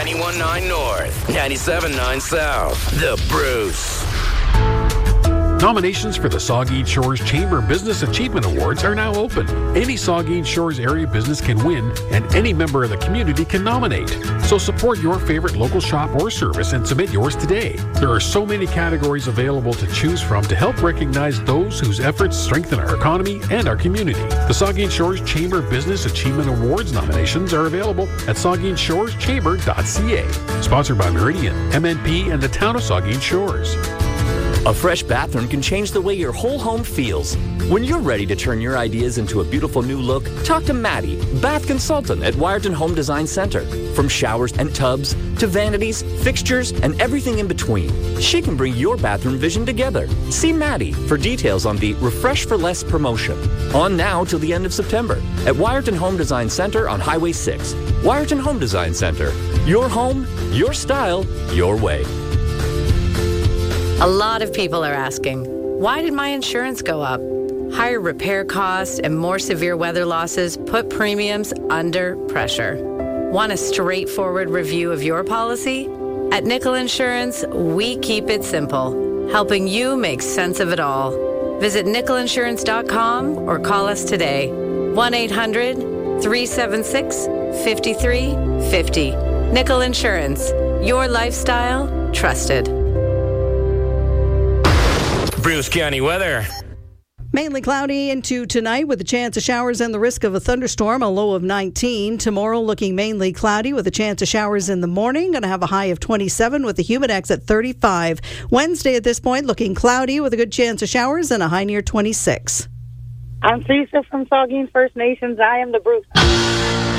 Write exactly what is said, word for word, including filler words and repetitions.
ninety-one point nine North, ninety-seven point nine South. The Bruce. Nominations for the Saugeen Shores Chamber Business Achievement Awards are now open. Any Saugeen Shores area business can win, and any member of the community can nominate. So support your favorite local shop or service and submit yours today. There are so many categories available to choose from to help recognize those whose efforts strengthen our economy and our community. The Saugeen Shores Chamber Business Achievement Awards nominations are available at saugeen shores chamber dot c a. Sponsored by Meridian, M N P, and the town of Saugeen Shores. A fresh bathroom can change the way your whole home feels. When you're ready to turn your ideas into a beautiful new look, talk to Maddie, bath consultant at Wiarton Home Design Center. From showers and tubs to vanities, fixtures, and everything in between, she can bring your bathroom vision together. See Maddie for details on the Refresh for Less promotion. On now till the end of September at Wiarton Home Design Center on Highway six. Wiarton Home Design Center. Your home, your style, your way. A lot of people are asking, why did my insurance go up? Higher repair costs and more severe weather losses put premiums under pressure. Want a straightforward review of your policy? At Nickel Insurance, we keep it simple, helping you make sense of it all. Visit nickel insurance dot com or call us today. one eight hundred three seven six five three five zero. Nickel Insurance, your lifestyle, trusted. Bruce County weather. Mainly cloudy into tonight with a chance of showers and the risk of a thunderstorm, a low of nineteen. Tomorrow looking mainly cloudy with a chance of showers in the morning. Going to have a high of twenty-seven with a humidex at thirty-five. Wednesday at this point looking cloudy with a good chance of showers and a high near twenty-six. I'm Teresa from Saugeen First Nations. I am the Bruce.